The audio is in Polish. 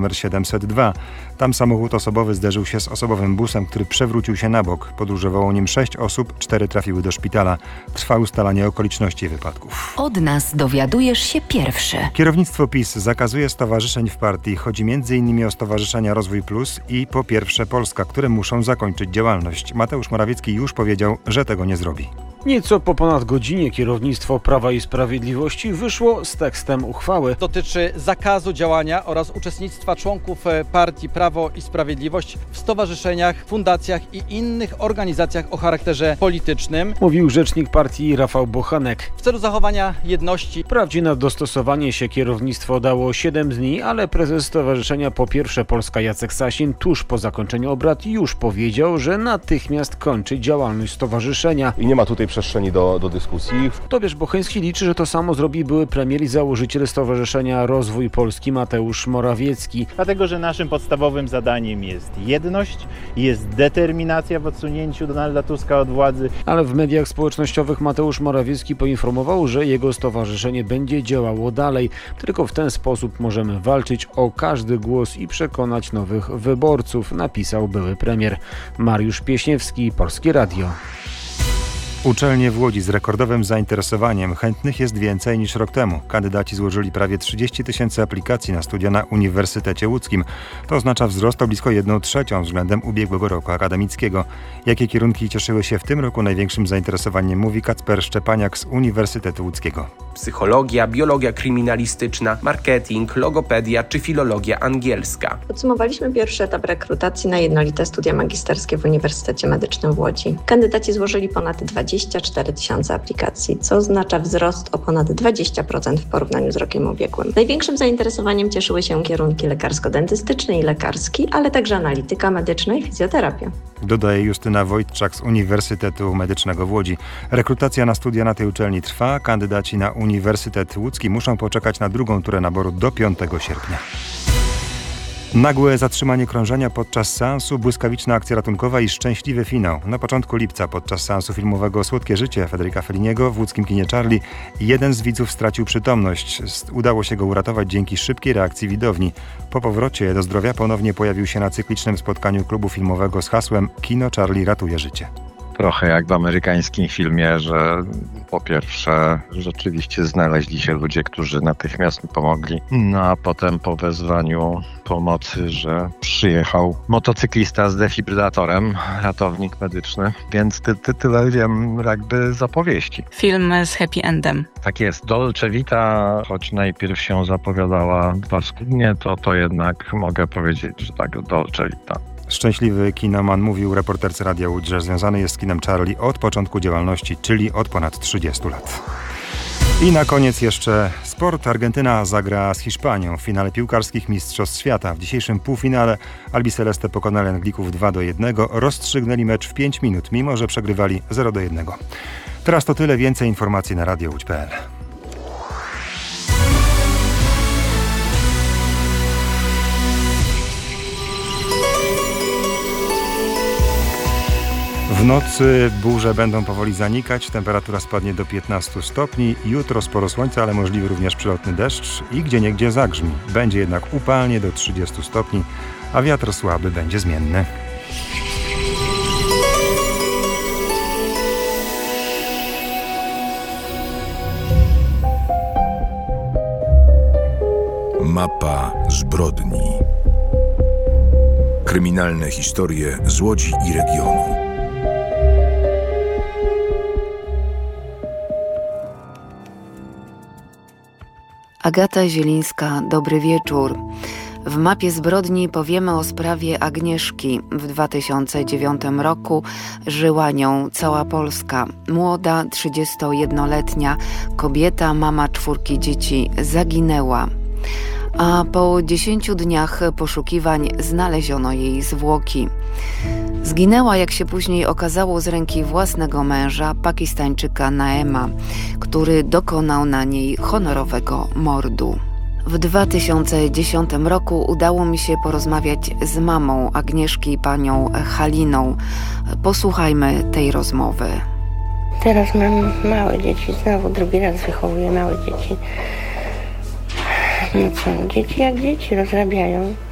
nr 702. Tam samochód osobowy zderzył się z osobowym busem, który przewrócił się na bok. Podróżowało nim 6 osób, 4 trafiły do szpitala. Trwa ustalanie okoliczności wypadków. Od nas dowiadujesz się pierwszy. Kierownictwo PiS zakazuje stowarzyszeń w partii. Chodzi m.in. o stowarzyszenia Rozwój Plus i Po Pierwsze Polska, które muszą zakończyć działalność. Mateusz Morawiecki już powiedział, że tego nie zrobi. Nieco po ponad godzinie kierownictwo Prawa i Sprawiedliwości wyszło z tekstem uchwały. Dotyczy zakazu działania oraz uczestnictwa członków partii Prawo i Sprawiedliwość w stowarzyszeniach, fundacjach i innych organizacjach o charakterze politycznym. Mówił rzecznik partii Rafał Bochenek. W celu zachowania jedności. Wprawdzie na dostosowanie się kierownictwo dało 7 dni, ale prezes Stowarzyszenia Po Pierwsze Polska Jacek Sasin tuż po zakończeniu obrad już powiedział, że natychmiast kończy działalność stowarzyszenia. I nie ma tutaj przestrzeni do dyskusji. Tobiasz Bocheński liczy, że to samo zrobi były premier i założyciel Stowarzyszenia Rozwój Polski Mateusz Morawiecki. Dlatego, że naszym podstawowym zadaniem jest jedność, jest determinacja w odsunięciu Donalda Tuska od władzy. Ale w mediach społecznościowych Mateusz Morawiecki poinformował, że jego stowarzyszenie będzie działało dalej. Tylko w ten sposób możemy walczyć o każdy głos i przekonać nowych wyborców, napisał były premier. Mariusz Pieśniewski, Polskie Radio. Uczelnie w Łodzi z rekordowym zainteresowaniem. Chętnych jest więcej niż rok temu. Kandydaci złożyli prawie 30 000 aplikacji na studia na Uniwersytecie Łódzkim. To oznacza wzrost o blisko 1/3 względem ubiegłego roku akademickiego. Jakie kierunki cieszyły się w tym roku największym zainteresowaniem, mówi Kacper Szczepaniak z Uniwersytetu Łódzkiego. Psychologia, biologia kryminalistyczna, marketing, logopedia czy filologia angielska. Podsumowaliśmy pierwszy etap rekrutacji na jednolite studia magisterskie w Uniwersytecie Medycznym w Łodzi. Kandydaci złożyli ponad 24 000 aplikacji, co oznacza wzrost o ponad 20% w porównaniu z rokiem ubiegłym. Największym zainteresowaniem cieszyły się kierunki lekarsko-dentystyczny i lekarski, ale także analityka medyczna i fizjoterapia. Dodaje Justyna Wojtczak z Uniwersytetu Medycznego w Łodzi. Rekrutacja na studia na tej uczelni trwa. Kandydaci na Uniwersytet Łódzki muszą poczekać na drugą turę naboru do 5 sierpnia. Nagłe zatrzymanie krążenia podczas seansu, błyskawiczna akcja ratunkowa i szczęśliwy finał. Na początku lipca podczas seansu filmowego Słodkie życie Federica Felliniego w łódzkim kinie Charlie jeden z widzów stracił przytomność. Udało się go uratować dzięki szybkiej reakcji widowni. Po powrocie do zdrowia ponownie pojawił się na cyklicznym spotkaniu klubu filmowego z hasłem Kino Charlie ratuje życie. Trochę jak w amerykańskim filmie, że po pierwsze rzeczywiście znaleźli się ludzie, którzy natychmiast mi pomogli, no a potem po wezwaniu pomocy, że przyjechał motocyklista z defibrylatorem, ratownik medyczny, więc tyle wiem jakby z opowieści. Film z happy endem. Tak jest. Dolce Vita, choć najpierw się zapowiadała 2 skudnie, to jednak mogę powiedzieć, że tak, Dolce Vita. Szczęśliwy kinoman mówił reporterce Radia Łódź, że związany jest z kinem Charlie od początku działalności, czyli od ponad 30 lat. I na koniec jeszcze sport. Argentyna zagra z Hiszpanią w finale piłkarskich Mistrzostw Świata. W dzisiejszym półfinale Albiceleste pokonali Anglików 2-1. Rozstrzygnęli mecz w 5 minut, mimo że przegrywali 0-1. Teraz to tyle. Więcej informacji na radiołódź.pl. W nocy burze będą powoli zanikać, temperatura spadnie do 15 stopni. Jutro sporo słońca, ale możliwy również przelotny deszcz i gdzieniegdzie zagrzmi. Będzie jednak upalnie do 30 stopni, a wiatr słaby będzie zmienny. Mapa zbrodni. Kryminalne historie z Łodzi i regionu. Agata Zielińska, dobry wieczór. W mapie zbrodni powiemy o sprawie Agnieszki. W 2009 roku żyła nią cała Polska. Młoda, 31-letnia kobieta, mama 4 dzieci, zaginęła. A po 10 dniach poszukiwań znaleziono jej zwłoki. Zginęła, jak się później okazało, z ręki własnego męża, Pakistańczyka Naema, który dokonał na niej honorowego mordu. W 2010 roku udało mi się porozmawiać z mamą Agnieszki, panią Haliną. Posłuchajmy tej rozmowy. Teraz mam małe dzieci, znowu drugi raz wychowuję małe dzieci. No co, dzieci jak dzieci rozrabiają.